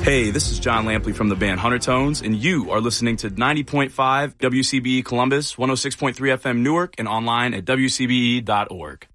Hey, this is John Lampley from the band Hunter Tones, and you are listening to 90.5 WCBE Columbus, 106.3 FM Newark, and online at WCBE.org.